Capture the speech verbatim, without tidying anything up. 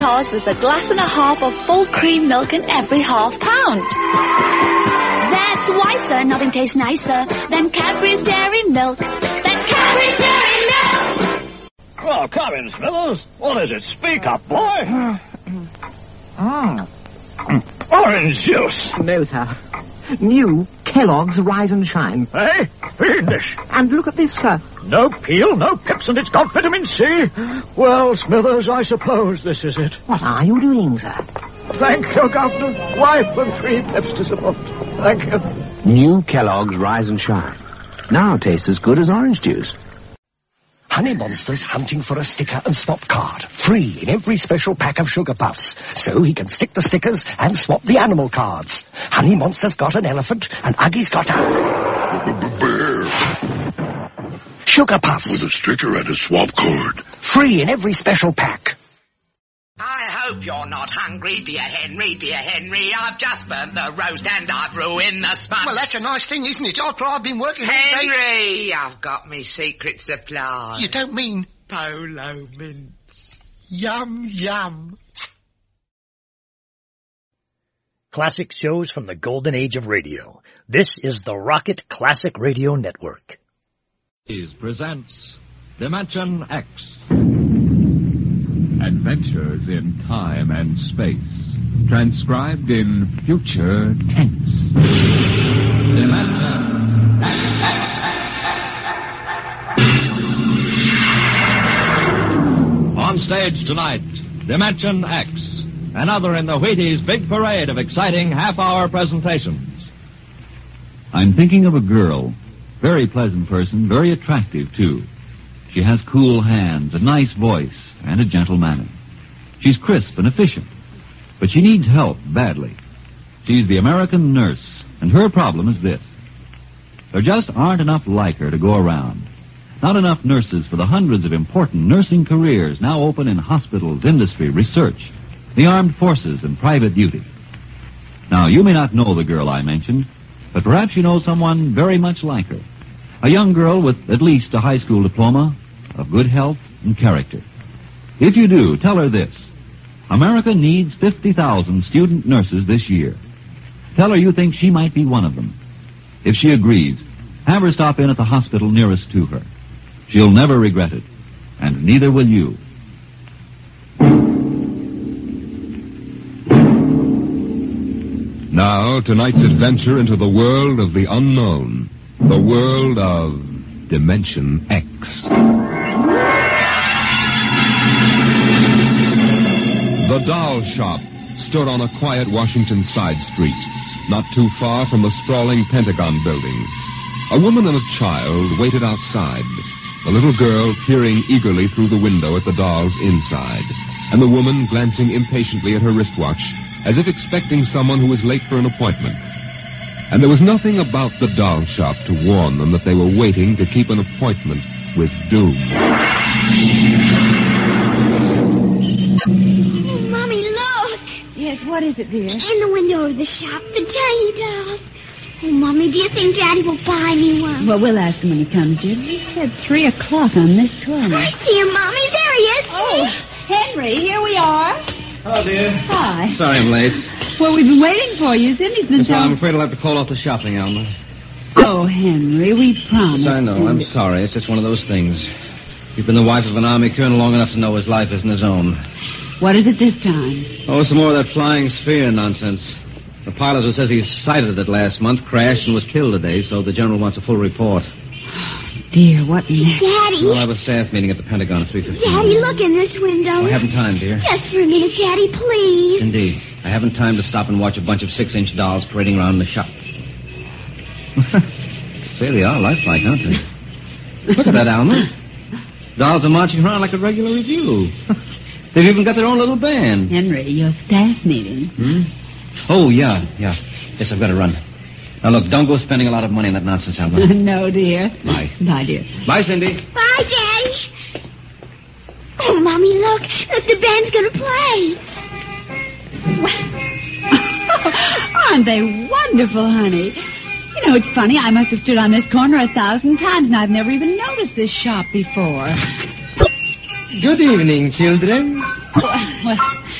Because there's a glass and a half of full cream milk in every half pound. That's why, sir, nothing tastes nicer than Cadbury's Dairy Milk. Than Cadbury's Dairy Milk! Well, come in, Smithers. What is it? Speak up, boy. Mm. Orange juice. No, sir. New Kellogg's Rise and Shine. Hey, read this. And look at this, sir. No peel, no pips, and it's got vitamin C. Well, Smithers, I suppose this is it. What are you doing, sir? Thank you, Governor. Wife and three pips to support. Thank you. New Kellogg's Rise and Shine. Now tastes as good as orange juice. Honey Monster's hunting for a sticker and swap card. Free in every special pack of Sugar Puffs. So he can stick the stickers and swap the animal cards. Honey Monster's got an elephant and Uggy's got a... bear. Sugar Puffs. With a sticker and a swap card. Free in every special pack. I hope you're not hungry, dear Henry, dear Henry. I've just burnt the roast and I've ruined the sponge. Well, that's a nice thing, isn't it? After I've been working... Henry, I've got me secret supply. You don't mean... Polo mints. Yum, yum. Classic shows from the golden age of radio. This is the Rocket Classic Radio Network. Is presents Dimension X. Adventures in time and space, transcribed in future tense. Dimension X. On stage tonight, Dimension X, another in the Wheaties' big parade of exciting half-hour presentations. I'm thinking of a girl, very pleasant person, very attractive, too. She has cool hands, a nice voice, and a gentle manner. She's crisp and efficient, but she needs help badly. She's the American nurse, and her problem is this. There just aren't enough like her to go around. Not enough nurses for the hundreds of important nursing careers now open in hospitals, industry, research, the armed forces, and private duty. Now, you may not know the girl I mentioned, but perhaps you know someone very much like her. A young girl with at least a high school diploma, of good health and character. If you do, tell her this. America needs fifty thousand student nurses this year. Tell her you think she might be one of them. If she agrees, have her stop in at the hospital nearest to her. She'll never regret it, and neither will you. Now, tonight's adventure into the world of the unknown. The world of Dimension X. The doll shop stood on a quiet Washington side street, not too far from the sprawling Pentagon building. A woman and a child waited outside, the little girl peering eagerly through the window at the dolls inside, and the woman glancing impatiently at her wristwatch, as if expecting someone who was late for an appointment. And there was nothing about the doll shop to warn them that they were waiting to keep an appointment with doom. Oh, Mommy, look! Yes, what is it, dear? In the window of the shop, the tiny dolls. Oh, Mommy, do you think Daddy will buy me one? Well, we'll ask him when he comes, dear. He said three o'clock on this corner. I see him, Mommy. There he is. Oh, Henry, here we are. Hello, dear. Hi. Sorry I'm late. Well, we've been waiting for you. Cindy's been That's why telling... I'm afraid I'll have to call off the shopping, Alma. Oh, Henry, we promised. Yes, I know. Cindy. I'm sorry. It's just one of those things. You've been the wife of an army colonel long enough to know his life isn't his own. What is it this time? Oh, some more of that flying sphere nonsense. The pilot who says he sighted it last month crashed and was killed today, so the general wants a full report. Dear, what next? Daddy. We'll have a staff meeting at the Pentagon at three fifteen. Daddy, look in this window. Oh, I haven't time, dear. Just for a minute, Daddy, please. Indeed. I haven't time to stop and watch a bunch of six-inch dolls parading around the shop. Say, they are lifelike, aren't they? Look at that, Alma. Dolls are marching around like a regular review. They've even got their own little band. Henry, your staff meeting. Hmm? Oh, yeah, yeah. Yes, I've got to run. Now, look, don't go spending a lot of money on that nonsense, Alma. No, dear. Bye. Bye, dear. Bye, Cindy. Bye, Daddy. Oh, Mommy, look. Look, the band's going to play. Aren't they wonderful, honey? You know, it's funny. I must have stood on this corner a thousand times, and I've never even noticed this shop before. Good evening, children. Well,